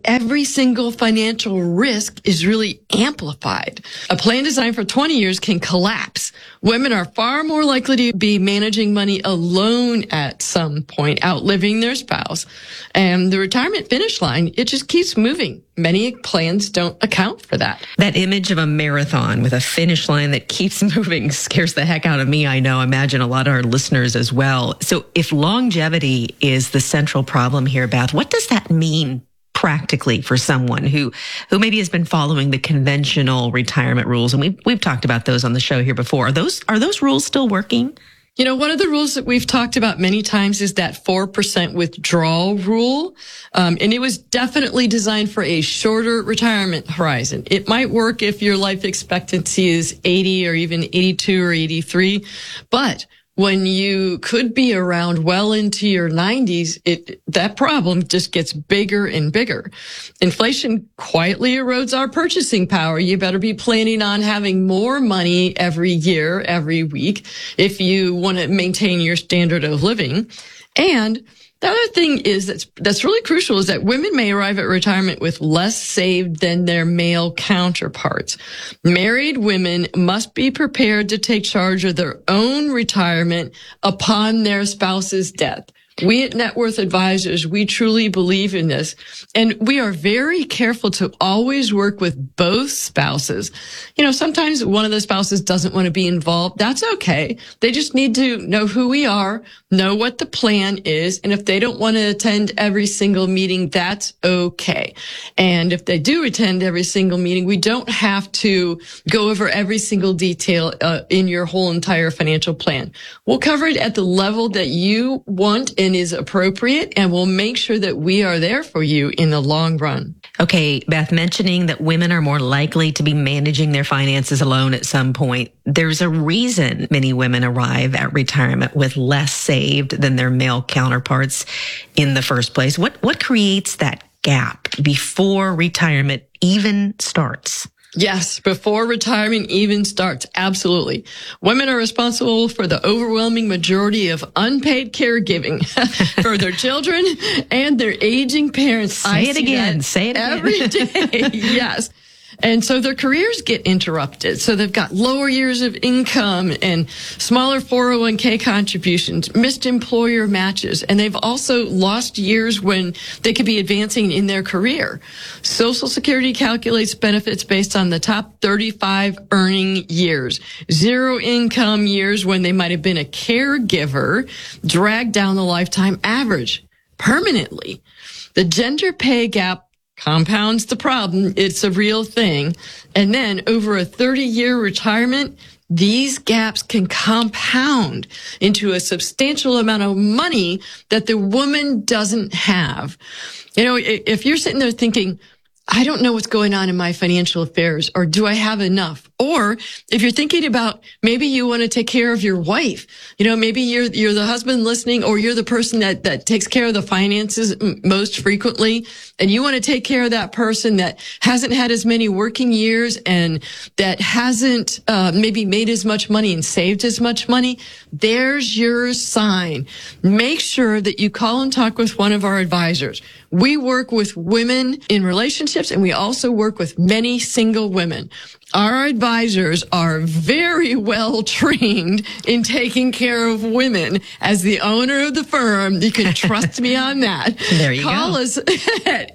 every single financial risk is really amplified. A plan designed for 20 years can collapse. Women are far more likely to be managing money alone at some point, outliving their spouse. And the retirement finish line, it just keeps moving. Many plans don't account for that. That image of a marathon with a finish line that keeps moving scares the heck out of me. I know, imagine a lot of our listeners as well. So if longevity is the central problem here, Beth, what does that mean practically for someone who maybe has been following the conventional retirement rules? And we've talked about those on the show here before. Are those rules still working? You know, one of the rules that we've talked about many times is that 4% withdrawal rule. And it was definitely designed for a shorter retirement horizon. It might work if your life expectancy is 80 or even 82 or 83. But when you could be around well into your 90s, that problem just gets bigger and bigger. Inflation quietly erodes our purchasing power. You better be planning on having more money every year, every week, if you want to maintain your standard of living. And the other thing is that's really crucial is that women may arrive at retirement with less saved than their male counterparts. Married women must be prepared to take charge of their own retirement upon their spouse's death. We at Net Worth Advisors, we truly believe in this, and we are very careful to always work with both spouses. You know, sometimes one of the spouses doesn't want to be involved. That's okay. They just need to know who we are, know what the plan is, and if they don't want to attend every single meeting, that's okay. And if they do attend every single meeting, we don't have to go over every single detail in your whole entire financial plan. We'll cover it at the level that you want and is appropriate, and we'll make sure that we are there for you in the long run. Okay, Beth, mentioning that women are more likely to be managing their finances alone at some point. There's a reason many women arrive at retirement with less saved than their male counterparts in the first place. What creates that gap before retirement even starts? Yes, before retirement even starts. Absolutely. Women are responsible for the overwhelming majority of unpaid caregiving for their children and their aging parents. Say it again. Every day. Yes. And so their careers get interrupted. So they've got lower years of income and smaller 401k contributions, missed employer matches, and they've also lost years when they could be advancing in their career. Social Security calculates benefits based on the top 35 earning years. Zero income years when they might have been a caregiver drag down the lifetime average permanently. The gender pay gap compounds the problem. It's a real thing. And then over a 30-year retirement, these gaps can compound into a substantial amount of money that the woman doesn't have. You know, if you're sitting there thinking, I don't know what's going on in my financial affairs, or do I have enough? Or if you're thinking about maybe you want to take care of your wife, you know, maybe you're the husband listening, or you're the person that takes care of the finances most frequently, and you want to take care of that person that hasn't had as many working years and that hasn't maybe made as much money and saved as much money. There's your sign. Make sure that you call and talk with one of our advisors. We work with women in relationships, and we also work with many single women. Our advisors are very well trained in taking care of women. As the owner of the firm, you can trust me on that. There you Call us at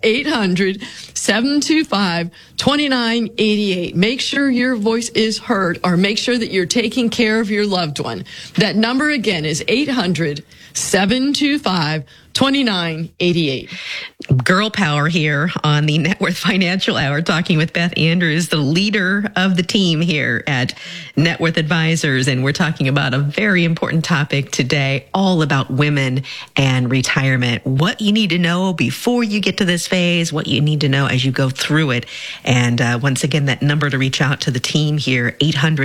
800-725-2988. Make sure your voice is heard, or make sure that you're taking care of your loved one. That number again is 800-725-2988. Girl power here on the Net Worth Financial Hour, talking with Beth Andrews, the leader of the team here at Net Worth Advisors. And we're talking about a very important topic today, all about women and retirement. What you need to know before you get to this phase, what you need to know as you go through it. And once again, that number to reach out to the team here,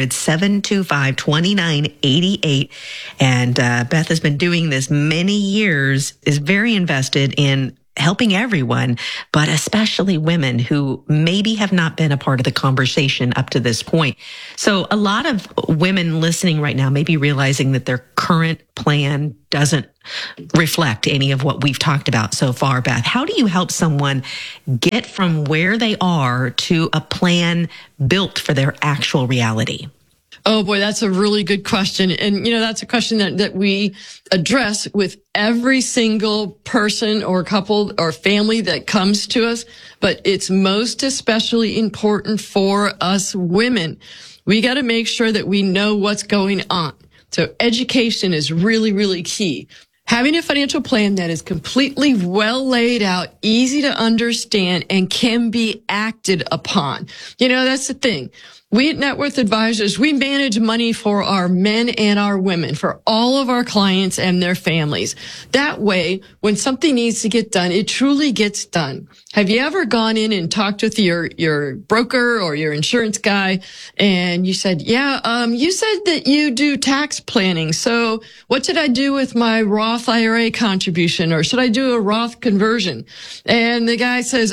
800-725-2988. And Beth has been doing this many years, is very invested in helping everyone, but especially women who maybe have not been a part of the conversation up to this point. So a lot of women listening right now may be realizing that their current plan doesn't reflect any of what we've talked about so far. Beth, how do you help someone get from where they are to a plan built for their actual reality? Oh boy, that's a really good question. And, that's a question that we address with every single person or couple or family that comes to us. But it's most especially important for us women. We got to make sure that we know what's going on. So education is really, really key. Having a financial plan that is completely well laid out, easy to understand, and can be acted upon. That's the thing. We at Net Worth Advisors, we manage money for our men and our women, for all of our clients and their families. That way, when something needs to get done, it truly gets done. Have you ever gone in and talked with your broker or your insurance guy and you said, you said that you do tax planning. So what should I do with my Roth IRA contribution, or should I do a Roth conversion? And the guy says,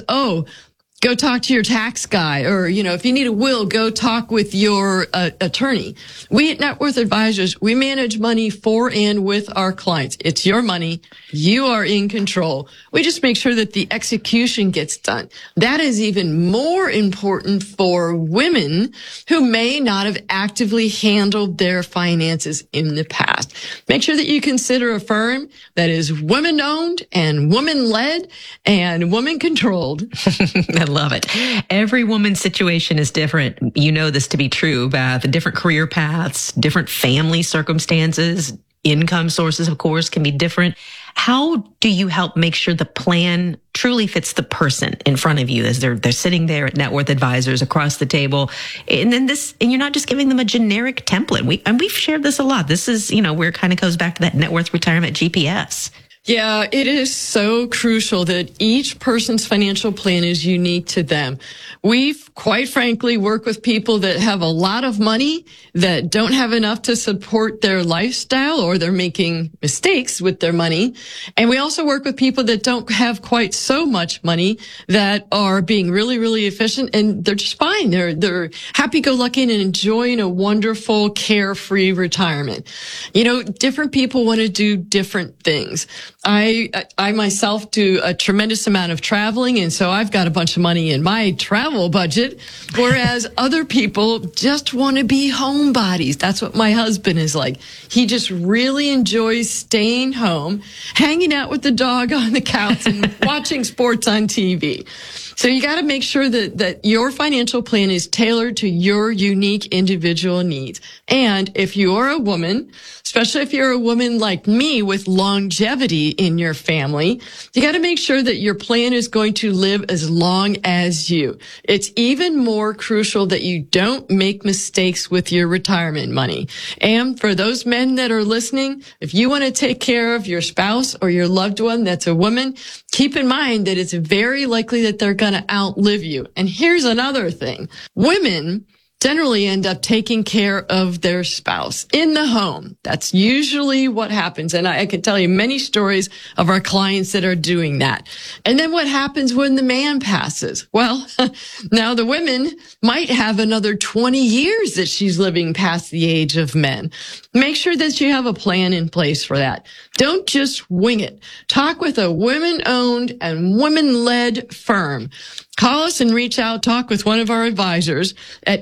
go talk to your tax guy, or, if you need a will, go talk with your attorney. We at Net Worth Advisors, we manage money for and with our clients. It's your money. You are in control. We just make sure that the execution gets done. That is even more important for women who may not have actively handled their finances in the past. Make sure that you consider a firm that is women-owned and women-led and women-controlled. I love it. Every woman's situation is different. You know this to be true, Beth. The different career paths, different family circumstances, income sources, of course, can be different. How do you help make sure the plan truly fits the person in front of you as they're sitting there at Net Worth Advisors across the table? And you're not just giving them a generic template. We've shared this a lot. This is, where it kind of goes back to that Net Worth Retirement GPS. Yeah, it is so crucial that each person's financial plan is unique to them. We've quite frankly work with people that have a lot of money that don't have enough to support their lifestyle, or they're making mistakes with their money. And we also work with people that don't have quite so much money that are being really, really efficient, and they're just fine. They're happy-go-lucky and enjoying a wonderful, carefree retirement. Different people want to do different things. I myself do a tremendous amount of traveling, and so I've got a bunch of money in my travel budget, whereas other people just want to be homebodies. That's what my husband is like. He just really enjoys staying home, hanging out with the dog on the couch, and watching sports on TV. So you got to make sure that your financial plan is tailored to your unique individual needs. And if you are a woman, especially if you're a woman like me with longevity in your family, you got to make sure that your plan is going to live as long as you. It's even more crucial that you don't make mistakes with your retirement money. And for those men that are listening, if you want to take care of your spouse or your loved one that's a woman, keep in mind that it's very likely that they're going to outlive you. And here's another thing. Women generally end up taking care of their spouse in the home. That's usually what happens. And I can tell you many stories of our clients that are doing that. And then what happens when the man passes? Well, now the women might have another 20 years that she's living past the age of men. Make sure that you have a plan in place for that. Don't just wing it. Talk with a women-owned and women-led firm. Call us and reach out, talk with one of our advisors at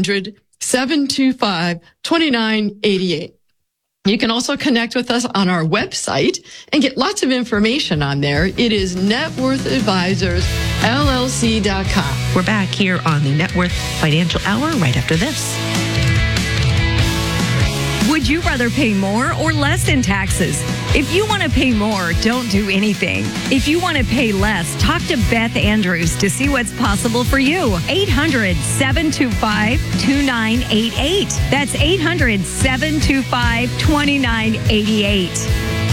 800-725-2988. You can also connect with us on our website and get lots of information on there. It is networthadvisorsllc.com. We're back here on the Net Worth Financial Hour right after this. Would you rather pay more or less in taxes? If you want to pay more, don't do anything. If you want to pay less, talk to Beth Andrews to see what's possible for you. 800-725-2988. That's 800-725-2988.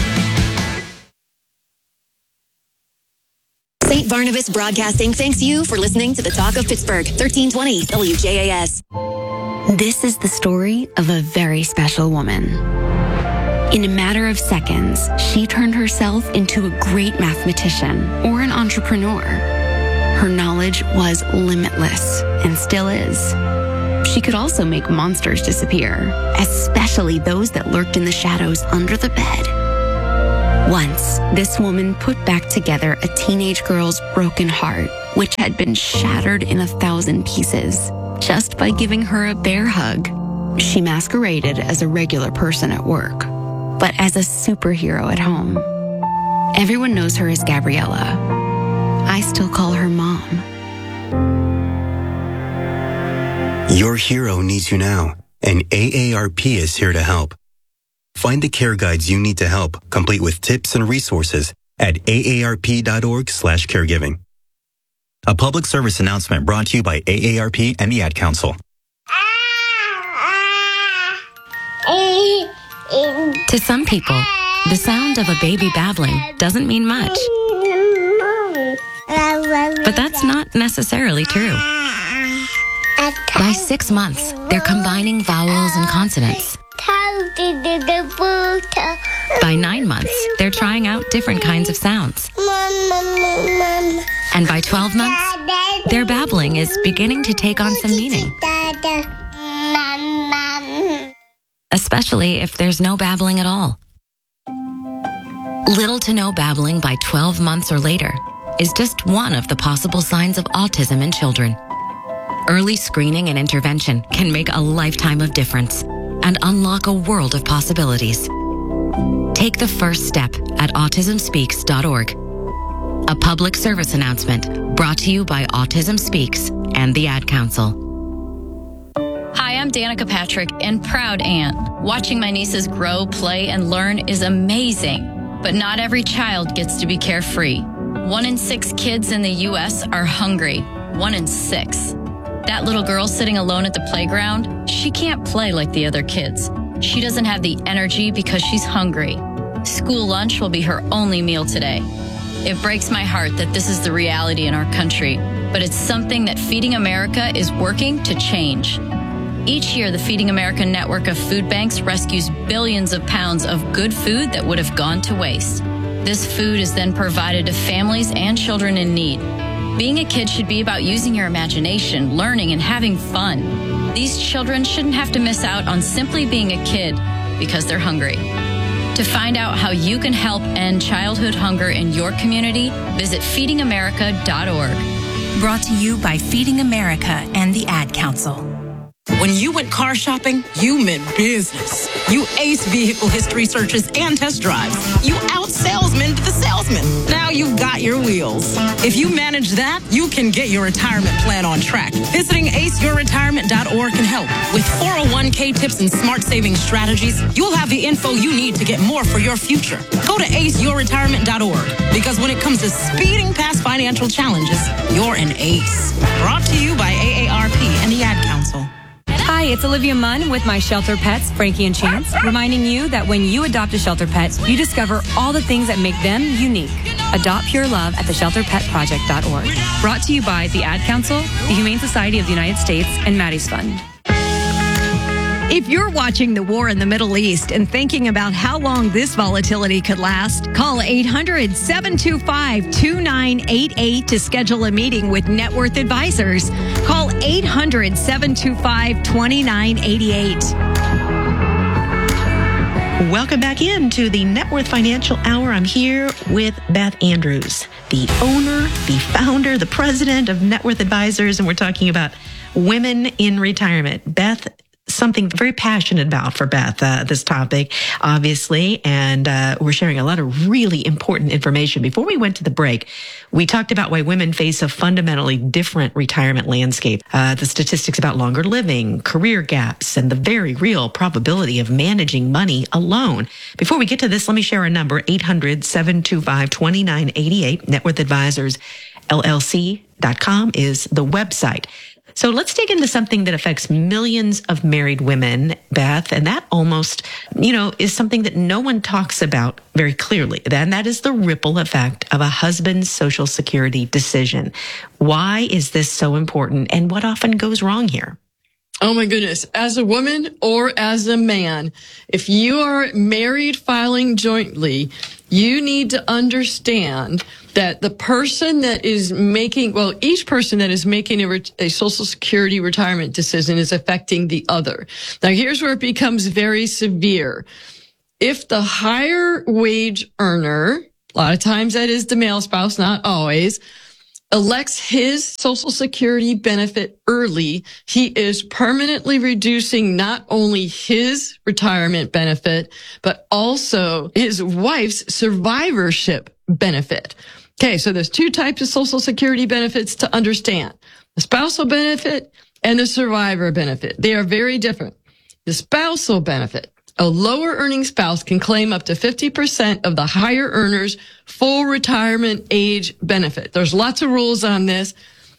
St. Barnabas Broadcasting thanks you for listening to the Talk of Pittsburgh, 1320 WJAS. This is the story of a very special woman. In a matter of seconds, she turned herself into a great mathematician or an entrepreneur. Her knowledge was limitless and still is. She could also make monsters disappear, especially those that lurked in the shadows under the bed. Once, this woman put back together a teenage girl's broken heart, which had been shattered in 1,000 pieces, just by giving her a bear hug. She masqueraded as a regular person at work, but as a superhero at home. Everyone knows her as Gabriella. I still call her Mom. Your hero needs you now, and AARP is here to help. Find the care guides you need to help, complete with tips and resources at aarp.org/caregiving. A public service announcement brought to you by AARP and the Ad Council. To some people, the sound of a baby babbling doesn't mean much. But that's not necessarily true. By 6 months, they're combining vowels and consonants. By 9 months, they're trying out different kinds of sounds. And by 12 months, their babbling is beginning to take on some meaning. Especially if there's no babbling at all. Little to no babbling by 12 months or later is just one of the possible signs of autism in children. Early screening and intervention can make a lifetime of difference and unlock a world of possibilities. Take the first step at autismspeaks.org. A public service announcement brought to you by Autism Speaks and the Ad Council. Hi, I'm Danica Patrick and proud aunt. Watching my nieces grow, play, and learn is amazing, but not every child gets to be carefree. 1 in 6 kids in the U.S. are hungry. 1 in 6. That little girl sitting alone at the playground, she can't play like the other kids. She doesn't have the energy because she's hungry. School lunch will be her only meal today. It breaks my heart that this is the reality in our country, but it's something that Feeding America is working to change. Each year, the Feeding America network of food banks rescues billions of pounds of good food that would have gone to waste. This food is then provided to families and children in need. Being a kid should be about using your imagination, learning, and having fun. These children shouldn't have to miss out on simply being a kid because they're hungry. To find out how you can help end childhood hunger in your community, visit feedingamerica.org. Brought to you by Feeding America and the Ad Council. When you went car shopping, you meant business. You aced vehicle history searches and test drives. You out-salesmaned the salesman. Now you've got your wheels. If you manage that, you can get your retirement plan on track. Visiting aceyourretirement.org can help. With 401k tips and smart saving strategies, you'll have the info you need to get more for your future. Go to aceyourretirement.org, because when it comes to speeding past financial challenges, you're an ace. Brought to you by AARP and the Ad Council. Hi, it's Olivia Munn with My Shelter Pets, Frankie and Chance, reminding you that when you adopt a shelter pet, you discover all the things that make them unique. Adopt pure love at theshelterpetproject.org. Brought to you by the Ad Council, the Humane Society of the United States, and Maddie's Fund. If you're watching the war in the Middle East and thinking about how long this volatility could last, call 800-725-2988 to schedule a meeting with Net Worth Advisors. Call 800-725-2988. Welcome back into the Net Worth Financial Hour. I'm here with Beth Andrews, the owner, the founder, the president of Net Worth Advisors, and we're talking about women in retirement. Beth, something very passionate about for Beth, this topic, obviously, and we're sharing a lot of really important information. Before we went to the break, we talked about why women face a fundamentally different retirement landscape, the statistics about longer living, career gaps, and the very real probability of managing money alone. Before we get to this, let me share a number, 800-725-2988, Net Worth Advisors, LLC.com is the website. So let's dig into something that affects millions of married women, Beth, and that almost, is something that no one talks about very clearly. And that is the ripple effect of a husband's Social Security decision. Why is this so important, and what often goes wrong here? Oh my goodness. As a woman or as a man, if you are married filing jointly, you need to understand that the person that is making, well, each person that is making a Social Security retirement decision is affecting the other. Now, here's where it becomes very severe. If the higher wage earner, a lot of times that is the male spouse, not always, elects his Social Security benefit early, he is permanently reducing not only his retirement benefit, but also his wife's survivorship benefit. Okay, so there's two types of Social Security benefits to understand. The spousal benefit and the survivor benefit. They are very different. The spousal benefit. A lower earning spouse can claim up to 50% of the higher earner's full retirement age benefit. There's lots of rules on this.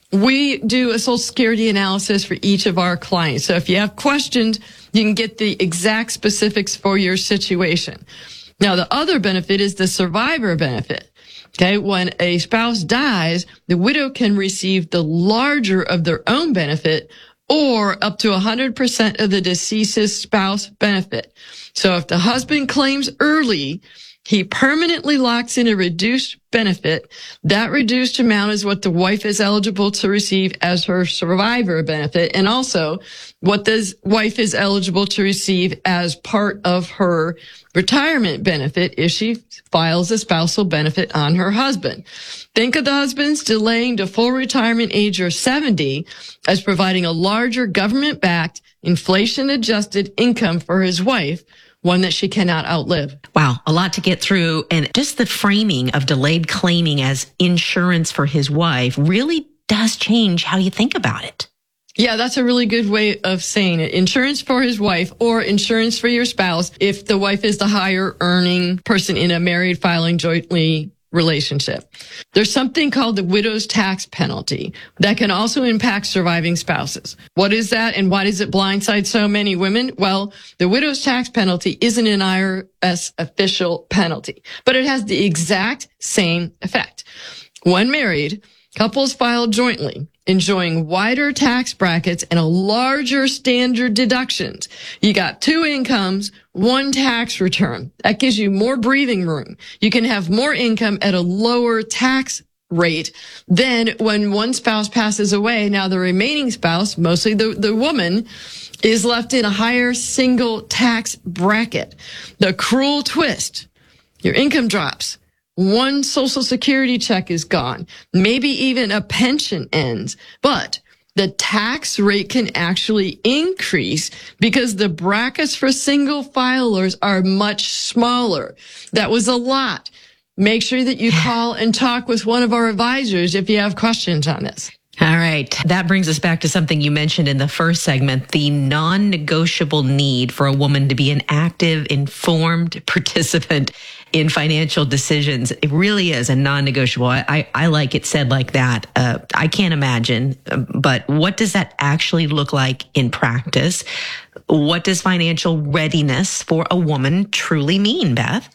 We do a Social Security analysis for each of our clients. So if you have questions, you can get the exact specifics for your situation. Now, the other benefit is the survivor benefit. Okay, when a spouse dies, the widow can receive the larger of their own benefit or up to 100% of the deceased's spouse benefit. So if the husband claims early, he permanently locks in a reduced benefit. That reduced amount is what the wife is eligible to receive as her survivor benefit, and also what the wife is eligible to receive as part of her retirement benefit if she files a spousal benefit on her husband. Think of the husband's delaying to full retirement age or 70 as providing a larger government-backed, inflation-adjusted income for his wife, one that she cannot outlive. Wow, a lot to get through. And just the framing of delayed claiming as insurance for his wife really does change how you think about it. Yeah, that's a really good way of saying it. Insurance for his wife or insurance for your spouse if the wife is the higher earning person in a married filing jointly relationship. There's something called the widow's tax penalty that can also impact surviving spouses. What is that and why does it blindside so many women? Well, the widow's tax penalty isn't an IRS official penalty, but it has the exact same effect. When married, couples file jointly, enjoying wider tax brackets and a larger standard deductions. You got two incomes, one tax return. That gives you more breathing room. You can have more income at a lower tax rate than when one spouse passes away. Now the remaining spouse, mostly the woman, is left in a higher single tax bracket. The cruel twist, your income drops. One Social Security check is gone. Maybe even a pension ends. But the tax rate can actually increase because the brackets for single filers are much smaller. That was a lot. Make sure that you call and talk with one of our advisors if you have questions on this. All right. That brings us back to something you mentioned in the first segment, the non-negotiable need for a woman to be an active, informed participant in financial decisions. It really is a non-negotiable. I like it said like that. I can't imagine, but what does that actually look like in practice? What does financial readiness for a woman truly mean, Beth?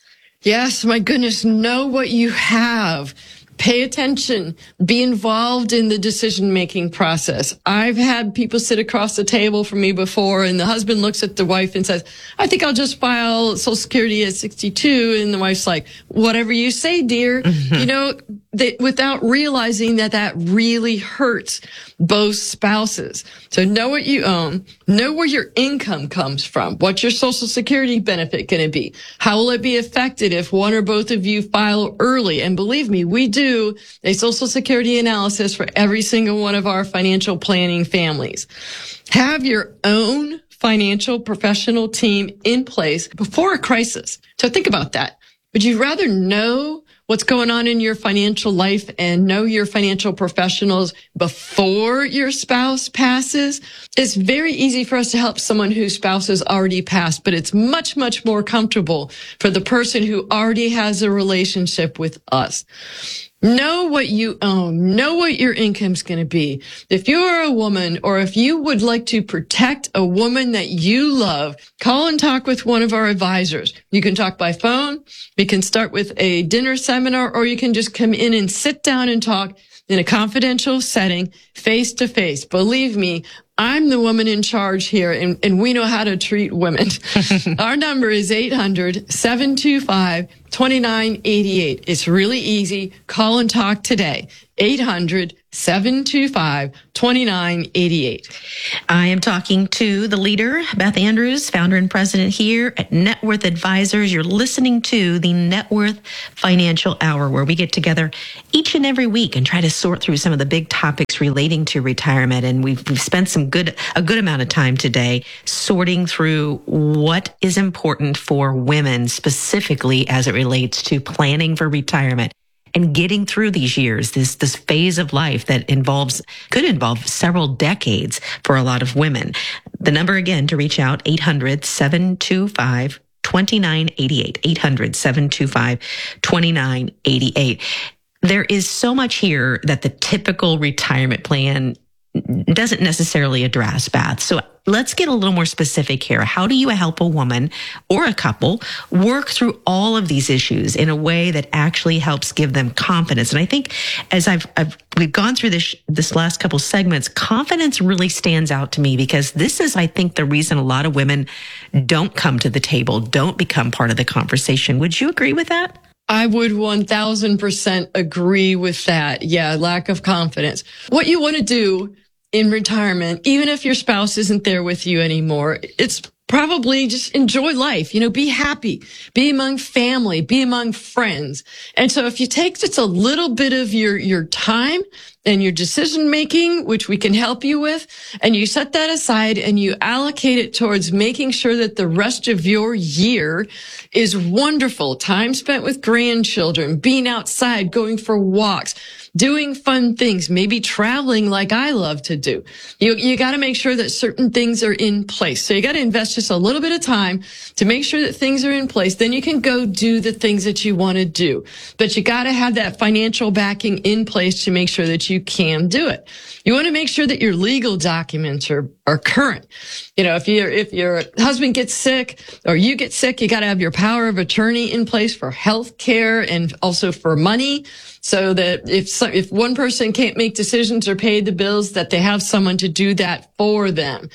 Yes, my goodness, know what you have. Pay attention. Be involved in the decision-making process. I've had people sit across the table from me before, and the husband looks at the wife and says, I think I'll just file Social Security at 62. And the wife's like, whatever you say, dear. Mm-hmm. You know, without realizing that really hurts both spouses. So know what you own. Know where your income comes from. What's your Social Security benefit going to be? How will it be affected if one or both of you file early? And believe me, we do a Social Security analysis for every single one of our financial planning families. Have your own financial professional team in place before a crisis. So think about that. Would you rather know what's going on in your financial life and know your financial professionals before your spouse passes? It's very easy for us to help someone whose spouse has already passed, but it's much, much more comfortable for the person who already has a relationship with us. Know what you own. Know what your income's going to be. If you are a woman or if you would like to protect a woman that you love, call and talk with one of our advisors. You can talk by phone. We can start with a dinner seminar, or you can just come in and sit down and talk in a confidential setting, face to face. Believe me, I'm the woman in charge here, and we know how to treat women. Our number is 800-725-2988. It's really easy. Call and talk today. 800-725-2988. I am talking to the leader, Beth Andrews, founder and president here at Net Worth Advisors. You're listening to the Net Worth Financial Hour, where we get together each and every week and try to sort through some of the big topics relating to retirement. And we've spent a good amount of time today sorting through what is important for women, specifically as it relates to planning for retirement and getting through these years, this phase of life that could involve several decades for a lot of women. The number again to reach out, 800-725-2988, 800-725-2988. There is so much here that the typical retirement plan doesn't necessarily address, Beth. So let's get a little more specific here. How do you help a woman or a couple work through all of these issues in a way that actually helps give them confidence? And I think as we've gone through this last couple segments, confidence really stands out to me, because this is, I think, the reason a lot of women don't come to the table, don't become part of the conversation. Would you agree with that? I would 1000% agree with that. Yeah, lack of confidence. What you want to do in retirement, even if your spouse isn't there with you anymore, it's probably just enjoy life, be happy, be among family, be among friends. And so if you take just a little bit of your time and your decision making, which we can help you with, and you set that aside and you allocate it towards making sure that the rest of your year is wonderful. Time spent with grandchildren, being outside, going for walks, doing fun things, maybe traveling like I love to do. You got to make sure that certain things are in place. So you got to invest just a little bit of time to make sure that things are in place. Then you can go do the things that you want to do. But you got to have that financial backing in place to make sure that you can do it. You want to make sure that your legal documents are current. If your husband gets sick or you get sick, you got to have your power of attorney in place for health care and also for money, so that if one person can't make decisions or pay the bills, that they have someone to do that for them.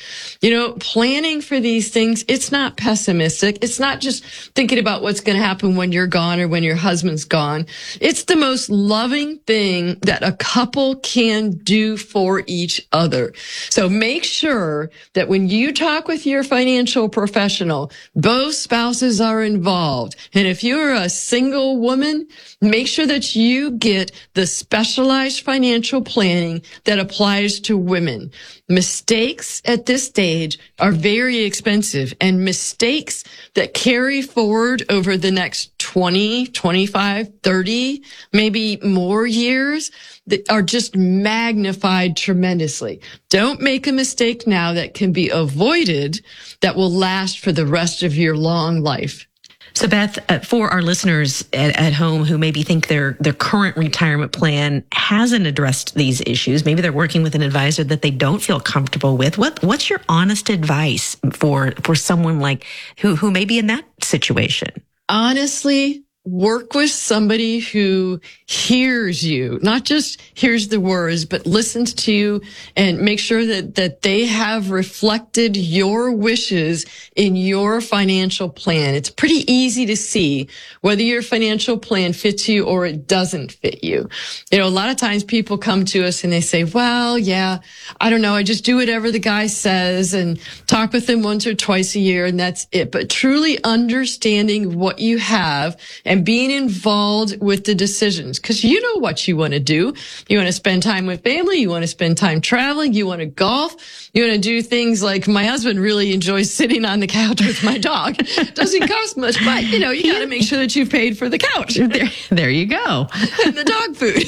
Planning for these things, it's not pessimistic. It's not just thinking about what's going to happen when you're gone or when your husband's gone. It's the most loving thing that a couple can do for each other. So make sure that when you talk with your financial professional, both spouses are involved. And if you're a single woman, make sure that you get the specialized financial planning that applies to women. Mistakes at this stage are very expensive, and mistakes that carry forward over the next 20, 25, 30, maybe more years that are just magnified tremendously. Don't make a mistake now that can be avoided that will last for the rest of your long life. So Beth, for our listeners at home who maybe think their current retirement plan hasn't addressed these issues, maybe they're working with an advisor that they don't feel comfortable with, what's your honest advice for someone like who may be in that situation? Honestly, work with somebody who hears you, not just hears the words, but listens to you, and make sure that they have reflected your wishes in your financial plan. It's pretty easy to see whether your financial plan fits you or it doesn't fit you. A lot of times people come to us and they say, well, yeah, I don't know. I just do whatever the guy says and talk with him once or twice a year, and that's it. But truly understanding what you have and being involved with the decisions, because you know what you want to do. You want to spend time with family. You want to spend time traveling. You want to golf. You want to do things like my husband really enjoys sitting on the couch with my dog. Doesn't cost much, but you got to make sure that you've paid for the couch. There you go. And the dog food.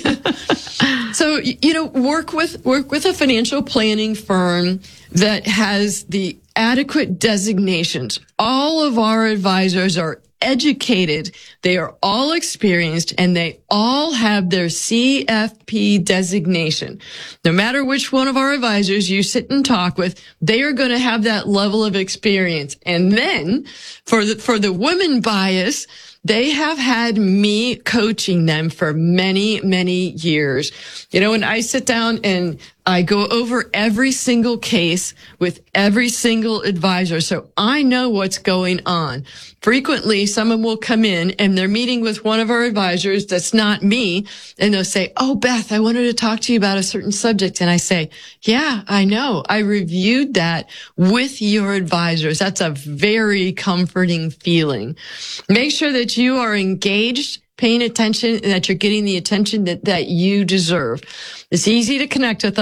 So, work with a financial planning firm that has the adequate designations. All of our advisors are educated, they are all experienced, and they all have their CFP designation. No matter which one of our advisors you sit and talk with, they are going to have that level of experience. And then for the women bias, They have had me coaching them for many, many years. You know, when I sit down and I go over every single case with every single advisor, so I know what's going on. Frequently, someone will come in and they're meeting with one of our advisors that's not me, and they'll say, "Oh, Beth, I wanted to talk to you about a certain subject." And I say, "Yeah, I know. I reviewed that with your advisors." That's a very comforting feeling. Make sure that you are engaged, paying attention, and that you're getting the attention that you deserve. It's easy to connect with